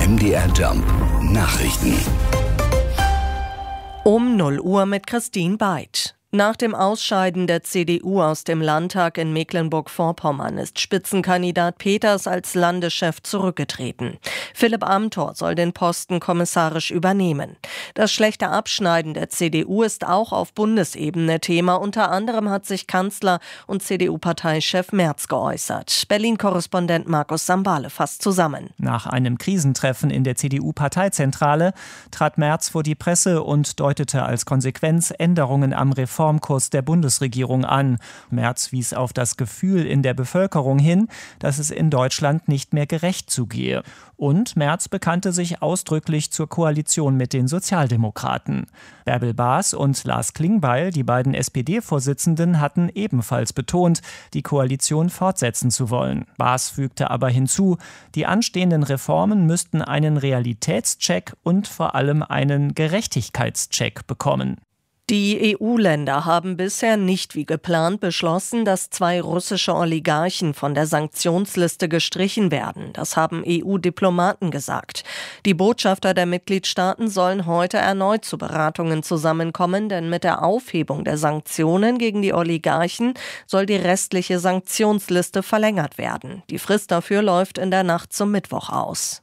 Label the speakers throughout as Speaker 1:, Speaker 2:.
Speaker 1: MDR Jump Nachrichten.
Speaker 2: Um 0 Uhr mit Christine Beid. Nach dem Ausscheiden der CDU aus dem Landtag in Mecklenburg-Vorpommern ist Spitzenkandidat Peters als Landeschef zurückgetreten. Philipp Amthor soll den Posten kommissarisch übernehmen. Das schlechte Abschneiden der CDU ist auch auf Bundesebene Thema. Unter anderem hat sich Kanzler und CDU-Parteichef Merz geäußert. Berlin-Korrespondent Markus Sambale fasst zusammen.
Speaker 3: Nach einem Krisentreffen in der CDU-Parteizentrale trat Merz vor die Presse und deutete als Konsequenz Änderungen am Reformkurs der Bundesregierung an. Merz wies auf das Gefühl in der Bevölkerung hin, dass es in Deutschland nicht mehr gerecht zugehe. Und Merz bekannte sich ausdrücklich zur Koalition mit den Sozialdemokraten. Bärbel Baas und Lars Klingbeil, die beiden SPD-Vorsitzenden, hatten ebenfalls betont, die Koalition fortsetzen zu wollen. Baas fügte aber hinzu, die anstehenden Reformen müssten einen Realitätscheck und vor allem einen Gerechtigkeitscheck bekommen.
Speaker 2: Die EU-Länder haben bisher nicht wie geplant beschlossen, dass 2 russische Oligarchen von der Sanktionsliste gestrichen werden. Das haben EU-Diplomaten gesagt. Die Botschafter der Mitgliedstaaten sollen heute erneut zu Beratungen zusammenkommen, denn mit der Aufhebung der Sanktionen gegen die Oligarchen soll die restliche Sanktionsliste verlängert werden. Die Frist dafür läuft in der Nacht zum Mittwoch aus.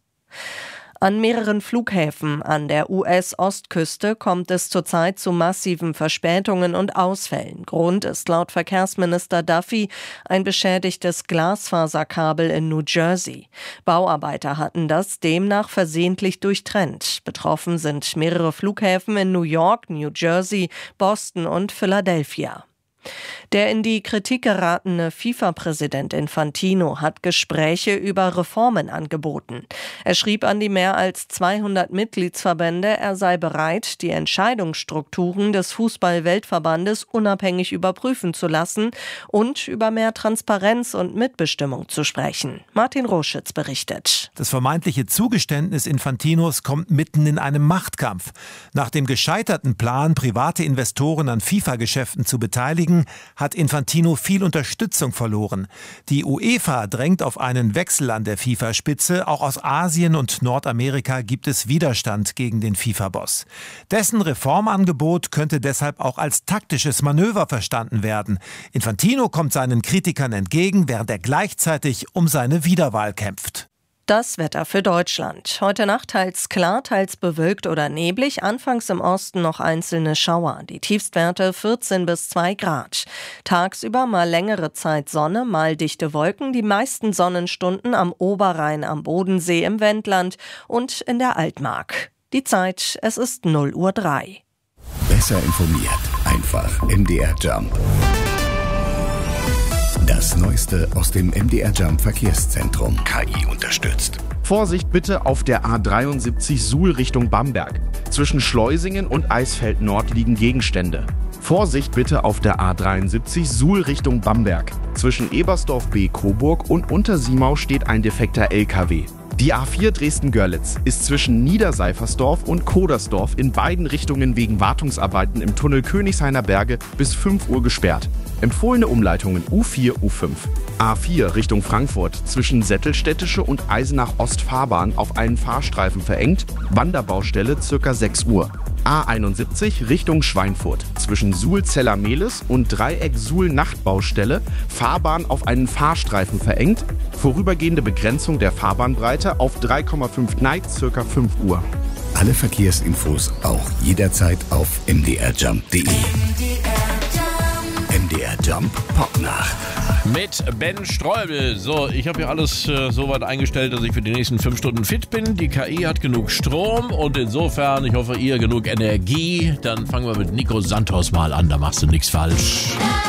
Speaker 2: An mehreren Flughäfen an der US-Ostküste kommt es zurzeit zu massiven Verspätungen und Ausfällen. Grund ist laut Verkehrsminister Duffy ein beschädigtes Glasfaserkabel in New Jersey. Bauarbeiter hatten das demnach versehentlich durchtrennt. Betroffen sind mehrere Flughäfen in New York, New Jersey, Boston und Philadelphia. Der in die Kritik geratene FIFA-Präsident Infantino hat Gespräche über Reformen angeboten. Er schrieb an die mehr als 200 Mitgliedsverbände, er sei bereit, die Entscheidungsstrukturen des Fußball-Weltverbandes unabhängig überprüfen zu lassen und über mehr Transparenz und Mitbestimmung zu sprechen. Martin Roschitz berichtet.
Speaker 4: Das vermeintliche Zugeständnis Infantinos kommt mitten in einem Machtkampf. Nach dem gescheiterten Plan, private Investoren an FIFA-Geschäften zu beteiligen, hat Infantino viel Unterstützung verloren. Die UEFA drängt auf einen Wechsel an der FIFA-Spitze. Auch aus Asien und Nordamerika gibt es Widerstand gegen den FIFA-Boss. Dessen Reformangebot könnte deshalb auch als taktisches Manöver verstanden werden. Infantino kommt seinen Kritikern entgegen, während er gleichzeitig um seine Wiederwahl kämpft.
Speaker 2: Das Wetter für Deutschland. Heute Nacht teils klar, teils bewölkt oder neblig. Anfangs im Osten noch einzelne Schauer. Die Tiefstwerte 14 bis 2 Grad. Tagsüber mal längere Zeit Sonne, mal dichte Wolken. Die meisten Sonnenstunden am Oberrhein, am Bodensee, im Wendland und in der Altmark. Die Zeit, es ist 0:03 Uhr.
Speaker 1: Besser informiert. Einfach MDR Jump. Das Neueste aus dem MDR Jump Verkehrszentrum. KI unterstützt.
Speaker 5: Vorsicht bitte auf der A73 Suhl Richtung Bamberg. Zwischen Schleusingen und Eisfeld Nord liegen Gegenstände. Vorsicht bitte auf der A73 Suhl Richtung Bamberg. Zwischen Ebersdorf B Coburg und Untersiemau steht ein defekter LKW. Die A4 Dresden-Görlitz ist zwischen Niederseifersdorf und Kodersdorf in beiden Richtungen wegen Wartungsarbeiten im Tunnel Königshainer Berge bis 5 Uhr gesperrt. Empfohlene Umleitungen U4, U5. A4 Richtung Frankfurt zwischen Sättelstädtische und Eisenach-Ost-Fahrbahn auf einen Fahrstreifen verengt, Wanderbaustelle ca. 6 Uhr. A71 Richtung Schweinfurt zwischen Suhl-Zeller-Mehlis und Dreieck-Suhl-Nachtbaustelle, Fahrbahn auf einen Fahrstreifen verengt, vorübergehende Begrenzung der Fahrbahnbreite auf 3,5 Neid ca. 5 Uhr.
Speaker 1: Alle Verkehrsinfos auch jederzeit auf mdrjump.de. MDR Jump Popnacht.
Speaker 6: Mit Ben Streubel. So, ich habe hier alles so weit eingestellt, dass ich für die nächsten 5 Stunden fit bin. Die KI hat genug Strom und insofern, ich hoffe, ihr genug Energie. Dann fangen wir mit Nico Santos mal an, da machst du nichts falsch.